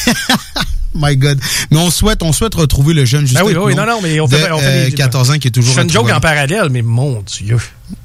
My God. Mais on souhaite retrouver le jeune Justin oui, non, mais on fait 14 ans qui est toujours... Je fais une joke en parallèle, mais mon Dieu.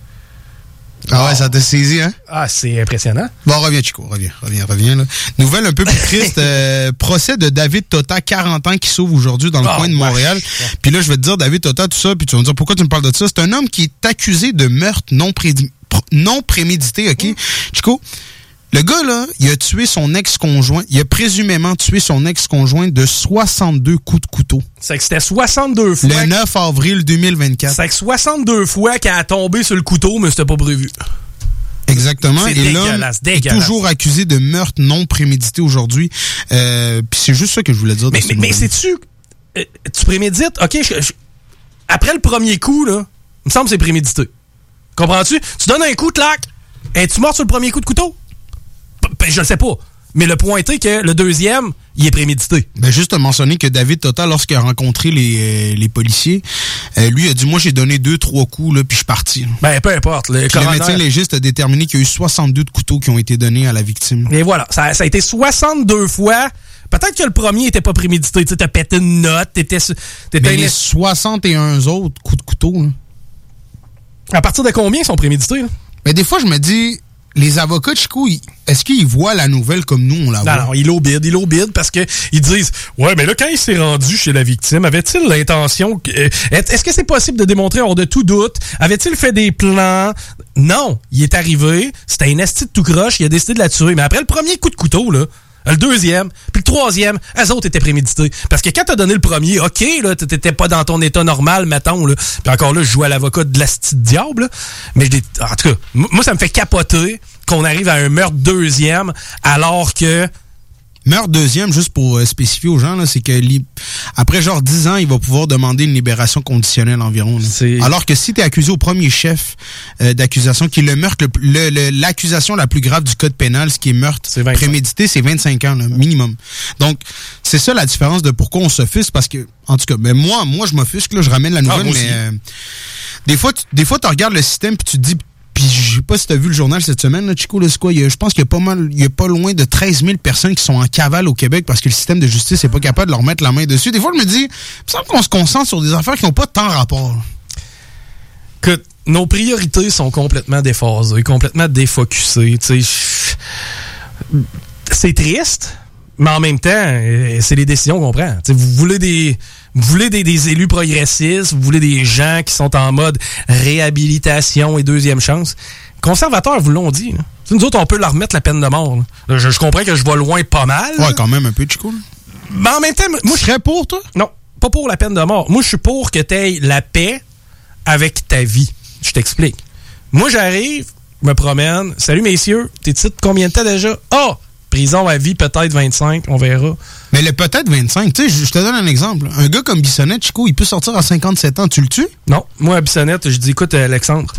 Ah ouais, ça t'a saisi, hein? Ah, c'est impressionnant. Bon, reviens, Chico, reviens. Là. Nouvelle un peu plus triste. Procès de David Tota, 40 ans, qui s'ouvre aujourd'hui dans le coin de Montréal. Puis là, je vais te dire, David Tota, tout ça, puis tu vas me dire pourquoi tu me parles de ça. C'est un homme qui est accusé de meurtre non prémédité, OK? Chico, le gars, là, il a tué son ex-conjoint. Il a présumément tué son ex-conjoint de 62 coups de couteau. C'est que c'était 62 fois. Le 9 avril 2024. C'est que 62 fois qu'elle a tombé sur le couteau, mais c'était pas prévu. Exactement. C'est et l'homme est toujours accusé de meurtre non prémédité aujourd'hui. Puis c'est juste ça que je voulais dire. Mais sais-tu, tu prémédites, OK, après le premier coup, là, il me semble que c'est prémédité. Comprends-tu? Tu donnes un coup, clac. Es-tu mort sur le premier coup de couteau? Je le sais pas. Mais le point est que le deuxième, il est prémédité. Ben juste à mentionner que David Tota, lorsqu'il a rencontré les policiers, lui a dit, moi j'ai donné 2-3 coups, là, puis je suis parti. Ben peu importe. Le médecin légiste a déterminé qu'il y a eu 62 couteaux qui ont été donnés à la victime. Et voilà, ça a été 62 fois. Peut-être que le premier était pas prémédité. Tu t'as pété une note, Mais les 61 autres coups de couteau, là. À partir de combien sont prémédités, là? Ben des fois, je me dis... Les avocats de Chico, est-ce qu'ils voient la nouvelle comme nous, on la voit? Non, ils l'obident parce que ils disent, ouais, mais là, quand il s'est rendu chez la victime, avait-il l'intention, est-ce que c'est possible de démontrer hors de tout doute? Avait-il fait des plans? Non, il est arrivé, c'était un esti de tout croche, il a décidé de la tuer. Mais après le premier coup de couteau, là, le deuxième, puis le troisième, eux autres étaient prémédités. Parce que quand t'as donné le premier, OK, là, t'étais pas dans ton état normal, mettons, là. Puis encore là, je joue à l'avocat de l'asti de diable, là. Mais en tout cas, moi, ça me fait capoter qu'on arrive à un meurtre deuxième, alors que... Meurtre deuxième, juste pour spécifier aux gens, là, c'est que après genre 10 ans, il va pouvoir demander une libération conditionnelle environ. Alors que si t'es accusé au premier chef d'accusation, qui est le meurtre, l'accusation la plus grave du code pénal, ce qui est meurtre prémédité, c'est 25 ans, là, minimum. Donc, c'est ça la différence de pourquoi on s'offusque, parce que, en tout cas, ben moi je m'offusque, là, je ramène la nouvelle, mais des fois, tu regardes le système puis tu te dis... Puis je sais pas si t'as vu le journal cette semaine, là, Chico, là, c'est quoi? Je pense qu'il y a pas loin de 13 000 personnes qui sont en cavale au Québec parce que le système de justice n'est pas capable de leur mettre la main dessus. Des fois, je me dis, il me semble qu'on se concentre sur des affaires qui n'ont pas tant rapport. Que nos priorités sont complètement déphasées, complètement défocusées. C'est triste, mais en même temps, c'est les décisions qu'on prend. T'sais, vous voulez des élus progressistes, vous voulez des gens qui sont en mode réhabilitation et deuxième chance. Les conservateurs vous l'ont dit. Là. Nous autres, on peut leur remettre la peine de mort. Là, je comprends que je vais loin pas mal. Ouais, quand même un peu, Chico. Mais en même temps, moi, je serais pour, toi? Non, pas pour la peine de mort. Moi, je suis pour que tu aies la paix avec ta vie. Je t'explique. Moi, j'arrive, me promène. Salut, messieurs. T'es titre combien de temps déjà? Ah! Prison à vie, peut-être 25, on verra. Mais le peut-être 25, tu sais, je te donne un exemple. Un gars comme Bissonnette, Chico, il peut sortir à 57 ans, tu le tues? Non. Moi, à Bissonnette, je dis, écoute, Alexandre,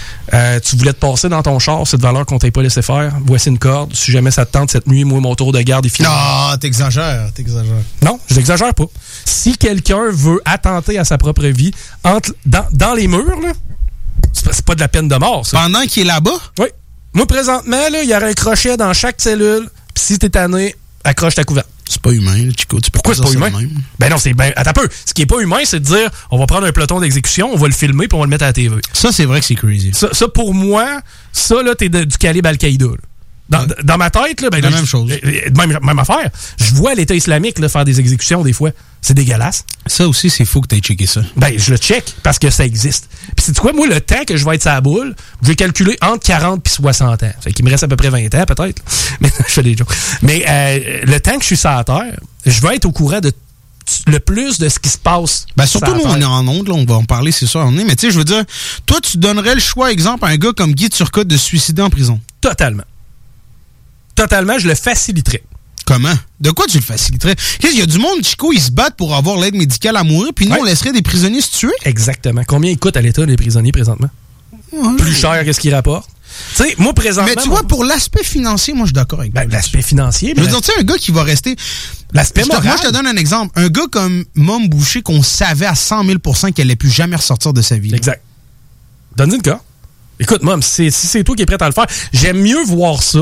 tu voulais te passer dans ton char, cette valeur qu'on t'ait pas laissé faire. Voici une corde. Si jamais ça te tente cette nuit, moi, mon tour de garde est fini. Non, t'exagères. Non, je n'exagère pas. Si quelqu'un veut attenter à sa propre vie dans les murs, là, c'est pas de la peine de mort, ça. Pendant qu'il est là-bas? Oui. Moi, présentement, là, il y aurait un crochet dans chaque cellule. Puis si t'es tanné, accroche ta couverte. C'est pas humain, Chico. Pourquoi c'est pas humain? Ben non, c'est ben. Attends un peu. Ce qui est pas humain, c'est de dire, on va prendre un peloton d'exécution, on va le filmer, puis on va le mettre à la TV. Ça, c'est vrai que c'est crazy. Ça pour moi, ça, là, t'es du calibre Al-Qaïda. Dans ma tête, là, ben la même chose. Même affaire. Je vois l'État islamique là, faire des exécutions des fois. C'est dégueulasse. Ça aussi, c'est fou que t'aies checké ça. Ben, je le check parce que ça existe. Puis c'est quoi, moi, le temps que je vais être sur la boule, je vais calculer entre 40 et 60 ans. Fait qu'il me reste à peu près 20 ans, peut-être. Mais je fais des jokes. Mais le temps que je suis sur la terre, je vais être au courant de le plus de ce qui se passe. Ben surtout nous, on est en onde, là, on va en parler, c'est sûr. Mais tu sais, je veux dire, toi, tu donnerais le choix, exemple, à un gars comme Guy Turcotte de se suicider en prison? Totalement. Totalement, je le faciliterais. Comment? De quoi tu le faciliterais? Il y a du monde, Chico, ils se battent pour avoir l'aide médicale à mourir, puis nous, on laisserait des prisonniers se tuer? Exactement. Combien ils coûtent à l'État, les prisonniers, présentement? Plus cher que ce qu'ils rapportent. Tu sais, moi, présentement... Mais tu vois, pour l'aspect financier, moi, je suis d'accord avec toi. L'aspect financier... Je veux dire, tu sais, un gars qui va rester... L'aspect moral... Moi, je te donne un exemple. Un gars comme Mom Boucher, qu'on savait à 100 000 % qu'elle n'allait plus jamais ressortir de sa vie. Exact. Donne-lui le cas. Écoute, Mom, si c'est toi qui es prête à le faire, j'aime mieux voir ça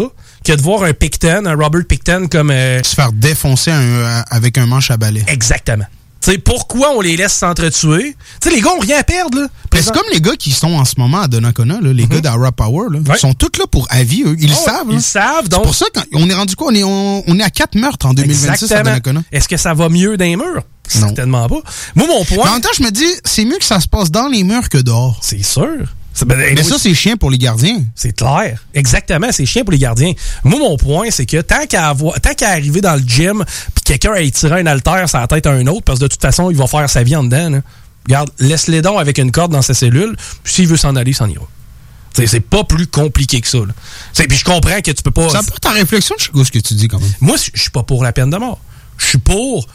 que de voir un Robert Picton comme... se faire défoncer avec un manche à balai. Exactement. T'sais, pourquoi on les laisse s'entretuer? T'sais, les gars ont rien à perdre. Là. C'est comme les gars qui sont en ce moment à Donnacona, là, les gars d'Ara Power. Là, ils sont tous là pour avis, eux. Ils savent. Ils savent. Donc... C'est pour ça qu'on est rendu quoi? On est à 4 meurtres en 2026 Exactement. À Donnacona. Est-ce que ça va mieux dans les murs? Non. Certainement pas. Moi, mon point... Mais en même temps, je me dis, c'est mieux que ça se passe dans les murs que dehors. C'est sûr. Mais ça, c'est chiant pour les gardiens. C'est clair. Exactement, c'est chiant pour les gardiens. Moi, mon point, c'est que tant qu'à arriver dans le gym puis quelqu'un a tiré un haltère sur la tête à un autre, parce que de toute façon, il va faire sa vie en dedans, là. Regarde, laisse-les donc avec une corde dans sa cellule, puis s'il veut s'en aller, il s'en ira. C'est pas plus compliqué que ça. Puis je comprends que tu peux pas... Ça pas ta réflexion, je sais ce que tu dis quand même. Moi, je suis pas pour la peine de mort. Je suis pour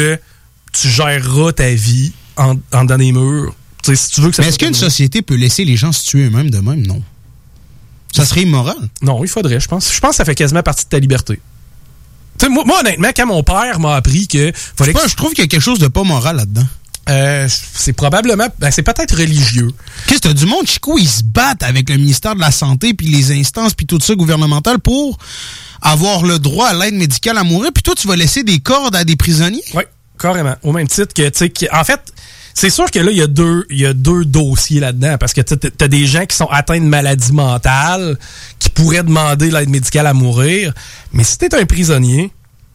tu géreras ta vie en dans les murs. Si tu veux que ça. Mais est-ce qu'une société peut laisser les gens se tuer eux-mêmes de même? Non. Ça serait immoral. Non, il faudrait, je pense. Je pense que ça fait quasiment partie de ta liberté. Moi, honnêtement, quand mon père m'a appris que... Je trouve qu'il y a quelque chose de pas moral là-dedans. C'est probablement... c'est peut-être religieux. Qu'est-ce que t'as du monde, Chico, ils se battent avec le ministère de la Santé puis les instances puis tout ça gouvernemental pour avoir le droit à l'aide médicale à mourir, puis toi, tu vas laisser des cordes à des prisonniers? Oui, carrément. Au même titre que, en fait... C'est sûr que là, il y a deux dossiers là-dedans, parce que t'as des gens qui sont atteints de maladies mentales, qui pourraient demander l'aide médicale à mourir. Mais si t'es un prisonnier,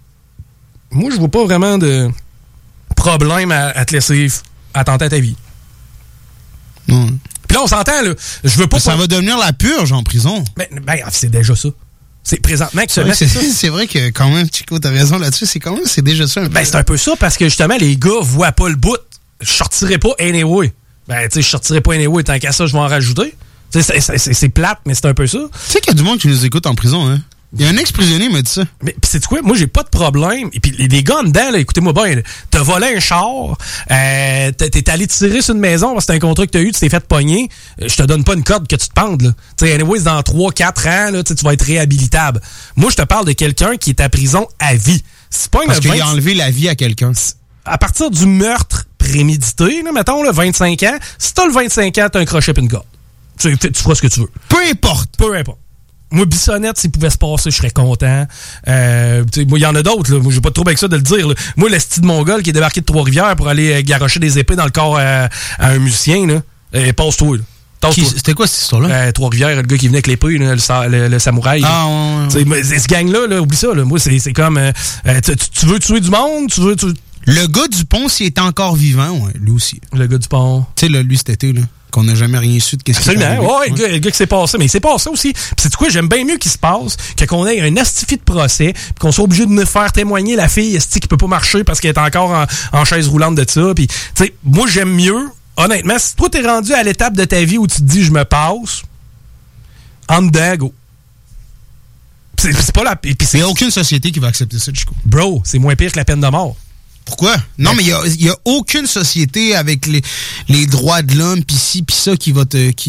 moi, je vois pas vraiment de problème à te laisser attenter à ta vie. Puis là, on s'entend, là. Je veux pas... Ça va devenir la purge en prison. Ben, c'est déjà ça. C'est présentement que c'est vrai que quand même, Chico, t'as raison là-dessus, c'est déjà ça. C'est un peu ça, parce que justement, les gars voient pas le bout. Je sortirai pas anyway. Je sortirai pas anyway. Tant qu'à ça, je vais en rajouter. C'est plate, mais c'est un peu ça. Tu sais qu'il y a du monde qui nous écoute en prison, hein? Il y a un ex-prisonnier qui m'a dit ça. Mais pis c'est quoi? Moi, j'ai pas de problème. Et puis les gars en dedans, là, écoutez-moi bien, t'as volé un char, t'es allé tirer sur une maison parce que c'est un contrat que t'as eu, tu t'es fait pogner. Je te donne pas une corde que tu te pendes, là. Tu sais, anyways, dans 3-4 ans, là, tu vas être réhabilitable. Moi, je te parle de quelqu'un qui est à prison à vie. C'est pas parce qu'il a enlevé la vie à quelqu'un. À partir du meurtre prémédité, là, mettons, là, 25 ans, si t'as le 25 ans, t'as un crochet et une corde. Tu feras ce que tu veux. Peu importe. Moi, Bissonnette, s'il pouvait se passer, je serais content. Moi, il y en a d'autres, là. Moi, j'ai pas de trouble avec ça de le dire, là. Moi, le style mongol qui est débarqué de Trois-Rivières pour aller garrocher des épées dans le corps à un musicien, là. Passe-toi, là. C'était quoi cette histoire-là? Trois-Rivières, le gars qui venait avec l'épée, le samouraï. Ah, ouais. Ce gang-là, là, oublie ça, là. Moi, c'est comme... tu veux tuer du monde? Le gars du pont, s'il était encore vivant, ouais, lui aussi. Le gars du pont. Tu sais, lui, cet été, là, qu'on n'a jamais rien su de qu'est-ce qui s'est passé. Ouais, le gars qui s'est passé. Mais il s'est passé aussi. Puis c'est quoi, j'aime bien mieux qu'il se passe que qu'on ait un astifi de procès, puis qu'on soit obligé de me faire témoigner la fille qui peut pas marcher parce qu'elle est encore en chaise roulante de ça. Puis, tu sais, moi, j'aime mieux, honnêtement, si toi, t'es rendu à l'étape de ta vie où tu te dis, je me passe, en dedans, go. C'est pas la... Il n'y a aucune société qui va accepter ça, Chico. Bro, c'est moins pire que la peine de mort. Pourquoi? Non, mais il y a aucune société avec les droits de l'homme pis ci pis ça qui va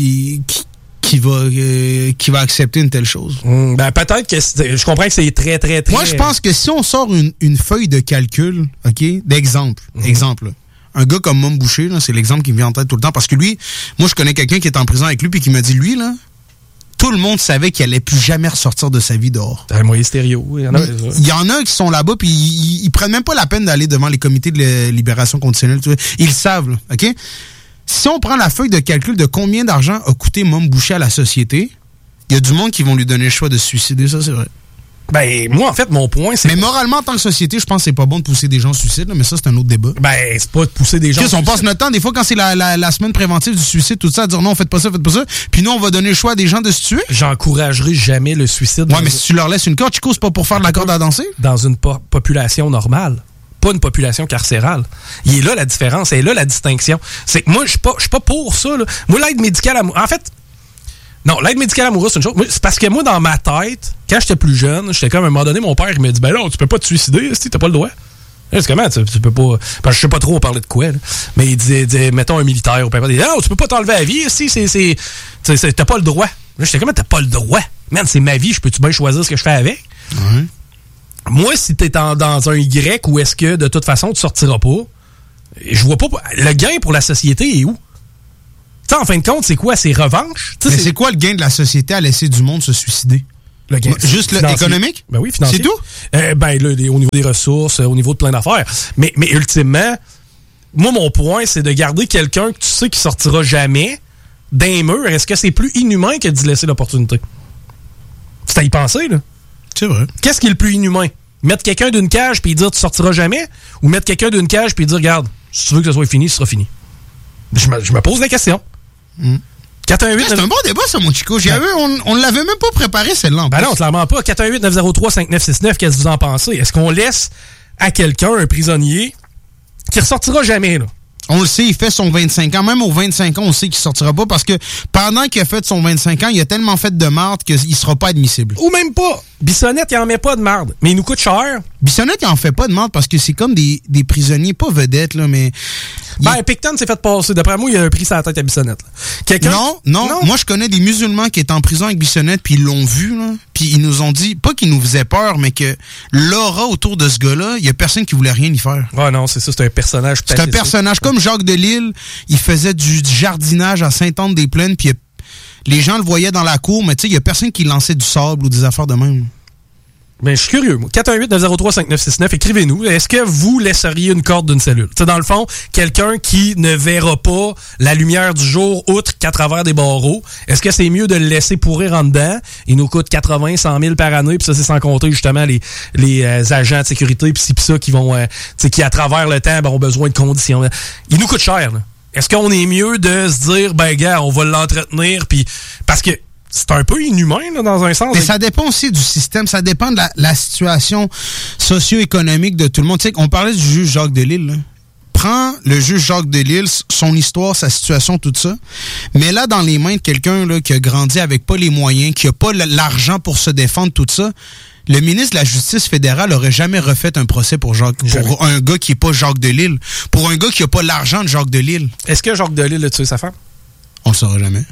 accepter une telle chose. Peut-être que je comprends que c'est très très très. Moi, je pense que si on sort une feuille de calcul, OK, d'exemple, exemple. Un gars comme Mom Boucher, là, c'est l'exemple qui me vient en tête tout le temps parce que lui, moi je connais quelqu'un qui est en prison avec lui puis qui m'a dit lui là, tout le monde savait qu'il allait plus jamais ressortir de sa vie dehors. Un moyen stéréo. Il y en a qui sont là-bas puis ils prennent même pas la peine d'aller devant les comités de libération conditionnelle. Tu vois. Ils le savent, là, OK? Si on prend la feuille de calcul de combien d'argent a coûté Mom Boucher à la société, il y a du monde qui vont lui donner le choix de se suicider, ça c'est vrai. Moi, en fait, mon point, c'est... Mais moralement, en tant que société, je pense que c'est pas bon de pousser des gens au suicide, là, mais ça, c'est un autre débat. C'est pas de pousser des gens au suicide. On passe notre temps, des fois, quand c'est la semaine préventive du suicide, tout ça, à dire non, faites pas ça. Puis nous, on va donner le choix à des gens de se tuer. J'encouragerai jamais le suicide. Ouais, mais si tu leur laisses une corde, Chico, c'est pas pour faire de la corde à danser? Dans une population normale. Pas une population carcérale. Il est là la différence, et là la distinction. C'est que moi, je suis pas pour ça, là. Moi, l'aide médicale en fait... Non, l'aide médicale amoureuse, c'est une chose. C'est parce que moi, dans ma tête, quand j'étais plus jeune, j'étais comme à un moment donné, mon père, il m'a dit, non, tu peux pas te suicider, t'as pas le droit. C'est comment, tu peux pas. Parce que je sais pas trop, on parlait de quoi, là. Mais il disait, mettons un militaire ou peu importe. Il dit, non, tu peux pas t'enlever la vie, t'as pas le droit. Là, j'étais comme, t'as pas le droit. Man, c'est ma vie, je peux-tu bien choisir ce que je fais avec? Ouais. Moi, si t'es dans un Y où est-ce que, de toute façon, tu sortiras pas, je vois pas. Le gain pour la société est où? T'sais, en fin de compte, c'est quoi? C'est revanche? Mais c'est quoi le gain de la société à laisser du monde se suicider? Le gain juste le économique? Ben oui, financier. C'est tout? Au niveau des ressources, au niveau de plein d'affaires. Mais ultimement, moi, mon point, c'est de garder quelqu'un que tu sais qui sortira jamais d'un mur. Est-ce que c'est plus inhumain que d'y laisser l'opportunité? C'est à y penser, là. C'est vrai. Qu'est-ce qui est le plus inhumain? Mettre quelqu'un d'une cage puis dire tu sortiras jamais? Ou mettre quelqu'un d'une cage puis dire regarde, si tu veux que ce soit fini, ce sera fini? Je me pose la question. 418 c'est un bon débat, ça, mon Chico. On l'avait même pas préparé, celle-là. Ben non, clairement pas. 418-903-5969, qu'est-ce que vous en pensez? Est-ce qu'on laisse à quelqu'un, un prisonnier, qui ressortira jamais, là? On le sait, il fait son 25 ans. Même aux 25 ans, on sait qu'il sortira pas parce que pendant qu'il a fait son 25 ans, il a tellement fait de marde qu'il sera pas admissible. Ou même pas. Bissonnette, il en met pas de marde. Mais il nous coûte cher. Bissonnette, il en fait pas de marde parce que c'est comme des prisonniers, pas vedettes, là, mais... Picton s'est fait passer. D'après moi, il a pris sa tête à Bissonnette. Non. Moi, je connais des musulmans qui étaient en prison avec Bissonnette, puis ils l'ont vu, là. Puis ils nous ont dit, pas qu'ils nous faisaient peur, mais que l'aura autour de ce gars-là, il y a personne qui voulait rien y faire. Ah non, c'est ça, c'est un personnage. C'est un personnage comme Jacques Delisle. Il faisait du jardinage à Sainte-Anne-des-Plaines, puis les gens le voyaient dans la cour, mais tu sais, il y a personne qui lançait du sable ou des affaires de même. Ben, je suis curieux, moi. 418-903-5969, écrivez-nous. Est-ce que vous laisseriez une corde d'une cellule? Tu sais, dans le fond, quelqu'un qui ne verra pas la lumière du jour outre qu'à travers des barreaux, est-ce que c'est mieux de le laisser pourrir en dedans? Il nous coûte 80, 100 000 par année, puis ça, c'est sans compter, justement, les agents de sécurité, puis ça, qui vont, qui, à travers le temps, ont besoin de conditions. Il nous coûte cher, là. Est-ce qu'on est mieux de se dire, gars, on va l'entretenir, puis parce que c'est un peu inhumain, là, dans un sens. Mais ça dépend aussi du système. Ça dépend de la situation socio-économique de tout le monde. Tu sais, on parlait du juge Jacques Delisle, là. Prends le juge Jacques Delisle, son histoire, sa situation, tout ça. Mais là, dans les mains de quelqu'un là qui a grandi avec pas les moyens, qui a pas l'argent pour se défendre, tout ça, le ministre de la Justice fédérale aurait jamais refait un procès pour un gars qui est pas Jacques Delisle. Pour un gars qui a pas l'argent de Jacques Delisle. Est-ce que Jacques Delisle a tué sa femme? On le saura jamais.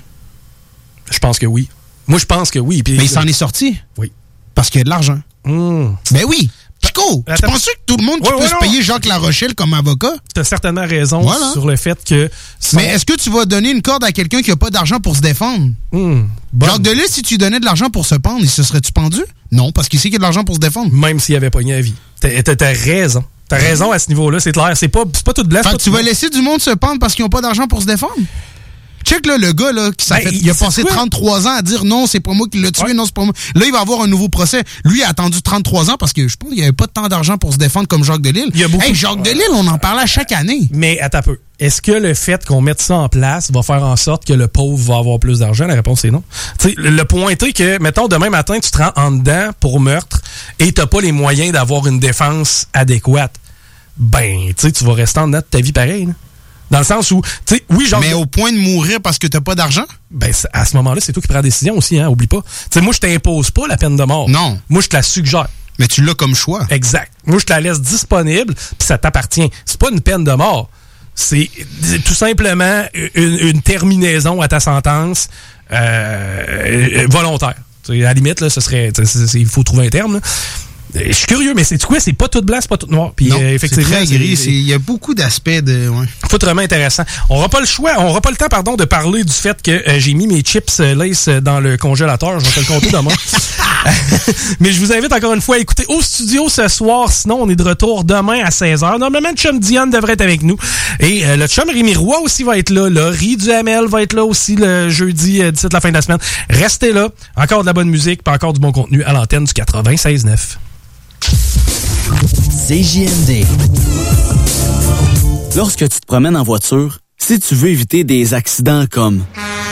Je pense que oui. Moi, je pense que oui. Puis, mais il s'en est sorti. Oui. Parce qu'il y a de l'argent. Ben oui. Chico, tu penses que tout le monde qui peut se payer Jacques Larochelle comme avocat? Tu as certainement raison sur le fait que... Mais est-ce que tu vas donner une corde à quelqu'un qui n'a pas d'argent pour se défendre? Jacques Delisle, si tu donnais de l'argent pour se pendre, il se serait-tu pendu? Non, parce qu'il sait qu'il y a de l'argent pour se défendre. Même s'il avait pogné à vie. T'as raison. T'as raison à ce niveau-là, c'est clair. C'est pas tout blanc. Fait que tu vas laisser du monde se pendre parce qu'ils n'ont pas d'argent pour se défendre? Check là, le gars là, il a passé 33 ans à dire non, c'est pas moi qui l'ai tué, non, c'est pas moi. Là, il va avoir un nouveau procès. Lui, il a attendu 33 ans parce que je pense qu'il n'y avait pas tant d'argent pour se défendre comme Jacques Delisle. Jacques Delisle, on en parlait à chaque année. Mais attends un peu. Est-ce que le fait qu'on mette ça en place va faire en sorte que le pauvre va avoir plus d'argent? La réponse est non. T'sais, le point est que, mettons, demain matin, tu te rends en dedans pour meurtre et t'as pas les moyens d'avoir une défense adéquate. Ben, tu vas rester en dedans de ta vie pareil, là. Dans le sens où, tu sais, oui, genre. Mais au point de mourir parce que t'as pas d'argent? Ben, à ce moment-là, c'est toi qui prends la décision aussi, hein, oublie pas. Tu sais, moi, je t'impose pas la peine de mort. Non. Moi, je te la suggère. Mais tu l'as comme choix. Exact. Moi, je te la laisse disponible, puis ça t'appartient. C'est pas une peine de mort. C'est tout simplement une terminaison à ta sentence volontaire. T'sais, à la limite, là, ce serait, il faut trouver un terme, là. Je suis curieux, mais c'est quoi? C'est pas tout blanc, c'est pas tout noir. Puis, non, effectivement, c'est très gris. Il y a beaucoup d'aspects de... Ouais. Foutrement intéressant. On n'aura pas le choix, on n'aura pas le temps, pardon, de parler du fait que j'ai mis mes chips Lace dans le congélateur. Je vais te le compter demain. Mais je vous invite encore une fois à écouter au studio ce soir. Sinon, on est de retour demain à 16h. Normalement, le chum Diane devrait être avec nous. Et le chum Rémi Roy aussi va être là. Laurie Duhamel va être là aussi le jeudi d'ici la fin de la semaine. Restez là. Encore de la bonne musique, puis encore du bon contenu à l'antenne du 96.9. CJMD. Lorsque tu te promènes en voiture, si tu veux éviter des accidents comme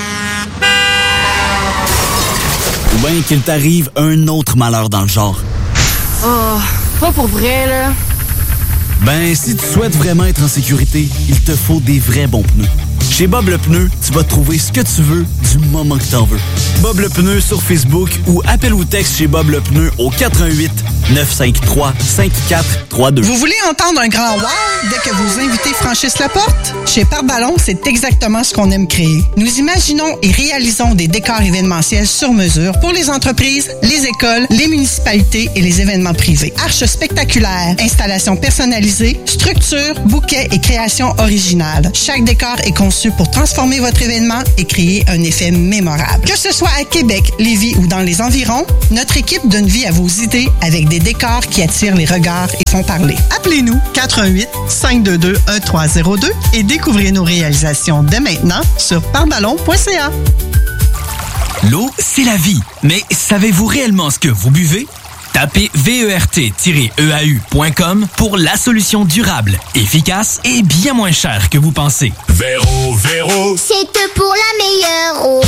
ou bien qu'il t'arrive un autre malheur dans le genre. Oh, pas pour vrai, là. Ben, si tu souhaites vraiment être en sécurité, il te faut des vrais bons pneus. Chez Bob le Pneu, tu vas trouver ce que tu veux du moment que t'en veux. Bob le Pneu sur Facebook ou appelle ou texte chez Bob le Pneu au 88 953 5432. Vous voulez entendre un grand wow dès que vos invités franchissent la porte? Chez Pare-Ballon, c'est exactement ce qu'on aime créer. Nous imaginons et réalisons des décors événementiels sur mesure pour les entreprises, les écoles, les municipalités et les événements privés. Arches spectaculaires, installations personnalisées, structures, bouquets et créations originales. Chaque décor est conçu conçu pour transformer votre événement et créer un effet mémorable. Que ce soit à Québec, Lévis ou dans les environs, notre équipe donne vie à vos idées avec des décors qui attirent les regards et font parler. Appelez-nous 418-522-1302 et découvrez nos réalisations dès maintenant sur parballon.ca. L'eau, c'est la vie. Mais savez-vous réellement ce que vous buvez? Tapez VERT-EAU.com pour la solution durable, efficace et bien moins chère que vous pensez. Véro, c'est pour la meilleure eau.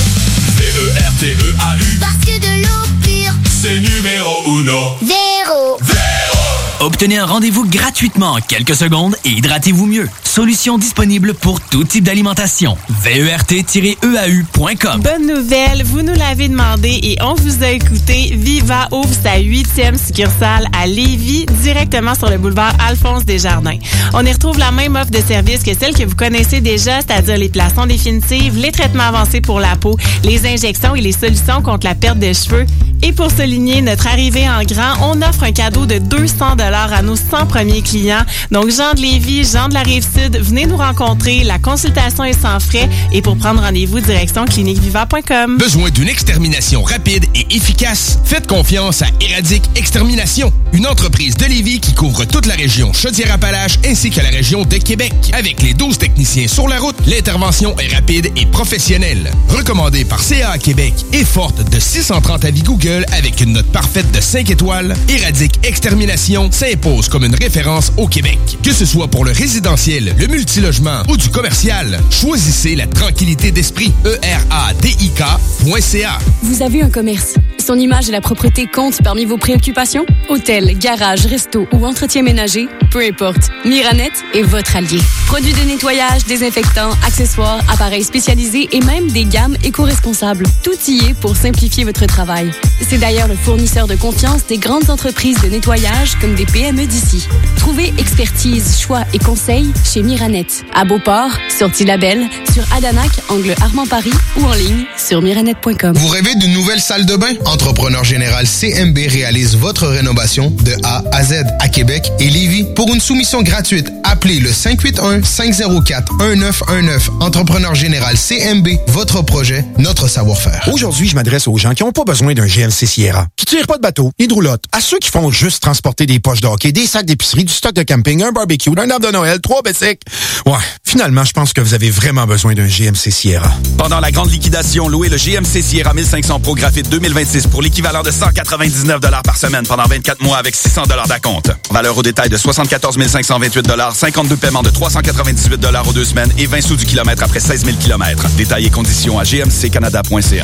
VERTEAU. Parce que de l'eau pure, c'est numéro uno. Véro. Obtenez un rendez-vous gratuitement en quelques secondes et hydratez-vous mieux. Solution disponible pour tout type d'alimentation. VERT-EAU.com. Bonne nouvelle, vous nous l'avez demandé et on vous a écouté. Viva ouvre sa 8e succursale à Lévis, directement sur le boulevard Alphonse Desjardins. On y retrouve la même offre de services que celle que vous connaissez déjà, c'est-à-dire les plaçons définitifs, les traitements avancés pour la peau, les injections et les solutions contre la perte de cheveux. Et pour souligner notre arrivée en grand, on offre un cadeau de 200 $ à nos 100 premiers clients. Donc, Jean de Lévis, Jean de la Rive-Sud, venez nous rencontrer. La consultation est sans frais. Et pour prendre rendez-vous, direction cliniqueviva.com. Besoin d'une extermination rapide et efficace? Faites confiance à Éradique Extermination, une entreprise de Lévis qui couvre toute la région Chaudière-Appalaches ainsi que la région de Québec. Avec les 12 techniciens sur la route, l'intervention est rapide et professionnelle. Recommandée par CA Québec et forte de 630 avis Google avec une note parfaite de 5 étoiles, Éradique Extermination s'impose comme une référence au Québec. Que ce soit pour le résidentiel, le multilogement ou du commercial, choisissez la tranquillité d'esprit. ERADIK.ca. Vous avez un commerce. Son image et la propreté comptent parmi vos préoccupations? Hôtel, garage, resto ou entretien ménager, peu importe. Miranet est votre allié. Produits de nettoyage, désinfectants, accessoires, appareils spécialisés et même des gammes éco-responsables. Tout y est pour simplifier votre travail. C'est d'ailleurs le fournisseur de confiance des grandes entreprises de nettoyage comme des PME d'ici. Trouvez expertise, choix et conseils chez Miranet. À Beauport, sur Tillabel, sur Adanac, angle Armand-Paris ou en ligne sur miranet.com. Vous rêvez d'une nouvelle salle de bain? Entrepreneur Général CMB réalise votre rénovation de A à Z à Québec et Lévis. Pour une soumission gratuite, appelez le 581-504-1919. Entrepreneur Général CMB, votre projet, notre savoir-faire. Aujourd'hui, je m'adresse aux gens qui n'ont pas besoin d'un GMC Sierra, qui tirent pas de bateau, ni de roulotte, à ceux qui font juste transporter des poches de hockey, des sacs d'épicerie, du stock de camping, un barbecue, un arbre de Noël, 3 bicycles. Ouais, finalement, je pense que vous avez vraiment besoin d'un GMC Sierra. Pendant la grande liquidation, louez le GMC Sierra 1500 Pro Graphite 2026 pour l'équivalent de 199 $ par semaine pendant 24 mois avec 600 $ d'acompte. Valeur au détail de 74 528 $, 52 paiements de 398 $ aux 2 semaines et 20 sous du kilomètre après 16 000 km. Détails et conditions à gmccanada.ca.